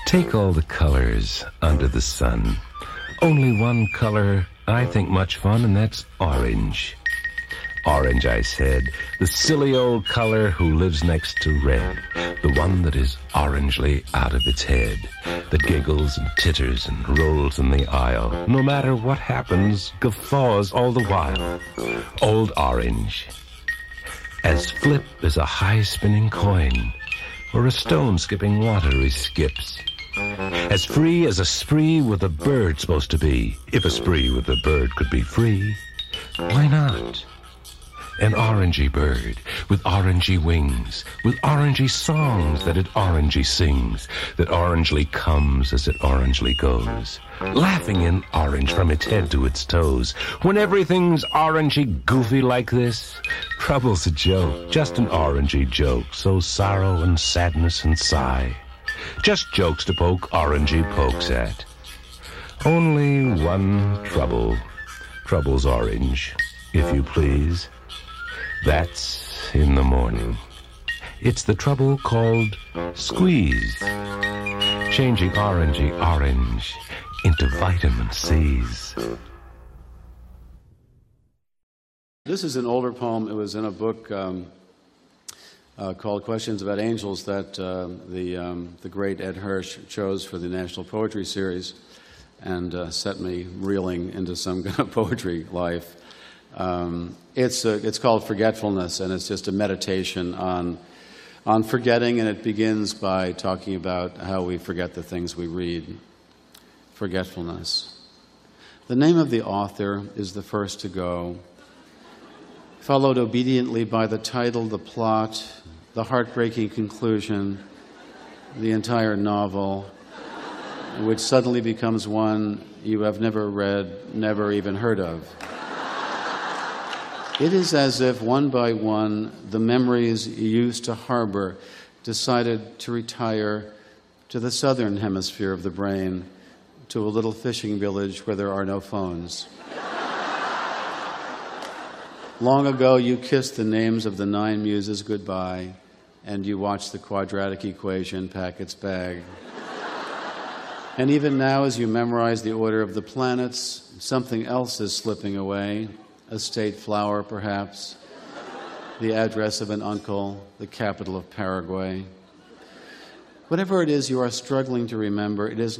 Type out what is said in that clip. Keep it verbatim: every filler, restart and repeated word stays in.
Take all the colors under the sun. Only one color I think much fun, and that's orange. Orange, I said, the silly old color who lives next to red, the one that is orangely out of its head, that giggles and titters and rolls in the aisle, no matter what happens, guffaws all the while. Old Orange. As flip as a high-spinning coin, or a stone skipping water he skips. As free as a spree with a bird supposed to be. If a spree with a bird could be free, why not? An orangey bird with orangey wings, with orangey songs that it orangey sings, that orangely comes as it orangely goes, laughing in orange from its head to its toes. When everything's orangey goofy like this, trouble's a joke, just an orangey joke, so sorrow and sadness and sigh, just jokes to poke orangey pokes at. Only one trouble, trouble's orange, if you please. That's in the morning. It's the trouble called squeeze, changing orangey orange into vitamin C's. This is an older poem. It was in a book um, uh, called Questions About Angels that uh, the, um, the great Ed Hirsch chose for the National Poetry Series and uh, set me reeling into some kind of poetry life. Um, it's, a, it's called Forgetfulness, and it's just a meditation on, on forgetting, and it begins by talking about how we forget the things we read. Forgetfulness. The name of the author is the first to go, followed obediently by the title, the plot, the heartbreaking conclusion, the entire novel, which suddenly becomes one you have never read, never even heard of. It is as if, one by one, the memories you used to harbor decided to retire to the southern hemisphere of the brain, to a little fishing village where there are no phones. Long ago, you kissed the names of the nine muses goodbye, and you watched the quadratic equation pack its bag. And even now, as you memorize the order of the planets, something else is slipping away. A state flower, perhaps, the address of an uncle, the capital of Paraguay. Whatever it is you are struggling to remember, it is